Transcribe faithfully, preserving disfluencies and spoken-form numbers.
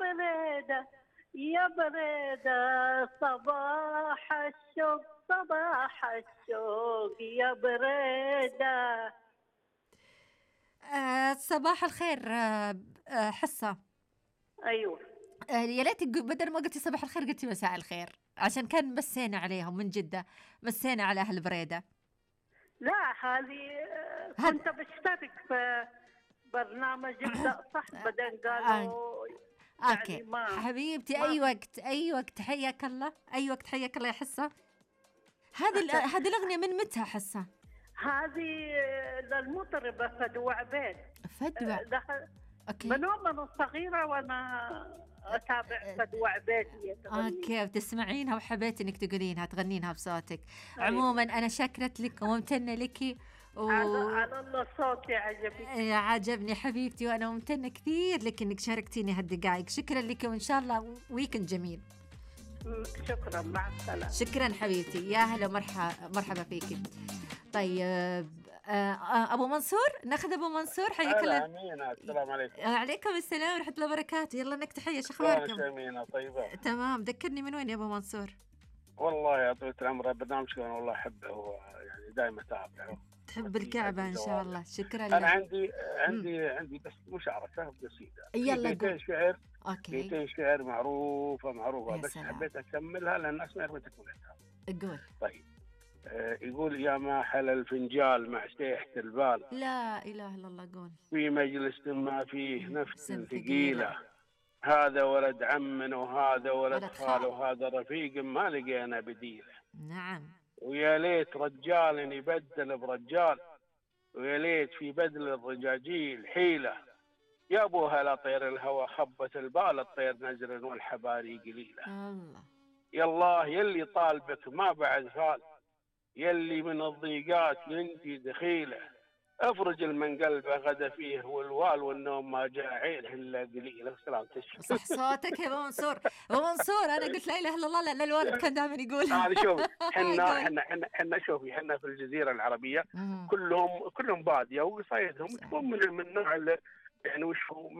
بريدة يا بريدة صباح الشوق صباح الشوق يا بريدة. آه صباح الخير. آه آه حصة. أيوة. آه يا ليت تقو- بدل ما قلتي صباح الخير قلتي مساء الخير، عشان كان مسينا عليهم من جدة، مسينا على أهل بريدة. لا هذه آه، هذا كنت بشترك في برنامج ابدأ صح بعدين آه قالوا اوكي يعني ما حبيبتي، ما اي وقت اي وقت، حياك الله، اي وقت حياك الله يا حصة. هذه ال- هذه الأغنية من متى حصة؟ هذه آه، للمطربة فدوى عبيد. فدوى. آه، دخل اوكي. من وانا صغيرة وانا اتابع فدوى عبيد هي تغني. اوكي بتسمعينها وحبيت انك تقولينها تغنينها بصوتك. عموما ايوه. انا شكرت لك وممتنه لك و على على الله صوتي عجبك. آه، عجبني حبيبتي، وانا ممتنه كثير لك انك شاركتيني هالدقائق. شكرا لك وان شاء الله ويكند جميل. م- شكرا مع السلامة. شكرا حبيبتي، يا هلا مرحبا مرحبا فيكي. طيب آه، آه، ابو منصور، ناخذ ابو منصور، حياك هلا الله. أمينة، السلام عليكم. عليكم السلام ورحمه الله وبركاته. يلا انك تحيه، شو شلونك اخباركم؟ يا أمينة؟ طيبة. تمام. ذكرني من وين يا ابو منصور؟ والله يا طويلة العمر برنامجك أنا والله أحبه، يعني دائما أتابعه. تحب الكعبة إن شاء الله. شكرا أنا لك. عندي عندي عندي بس مشاركة بسيطة. يلا بيتين قول. شعر. أوكي. بيتين شعر معروفة معروفة يا بس سلام. حبيت أكملها لأن الناس ما يعرفون تكملتها. قول. طيب. آه يقول يا ما حل الفنجال مع سيحة البال، لا إله إلا الله. قول. في مجلس ما فيه نفس سن ثقيلة، هذا ولد عم وهذا ولد ولد خال خال. وهذا رفيق ما لقينا بديله. نعم. ويا ليت رجال يبدل برجال، ويا ليت في بدل الرجاجيل حيلة، يا ابوها لا طير الهوى خبت البال، الطير نزل والحباري قليلة. الله. يا الله يلي طالبك ما بعد فال، يلي من الضيقات ينجي دخيله، افرج من قلبه غدا فيه والوال، والنوم ما جاء عينه الا قليله. سلام تشفى. صح صوتك يا أبو منصور. أبو منصور أنا قلت لا إله إلا الله لأن الوالد كان دائما يقول. هذا شوفي حنا قول. حنا حنا حنا شوفي حنا في الجزيره العربيه مم. كلهم كلهم باديه وقصايدهم صح. تكون من من النوع اللي يعني وش هو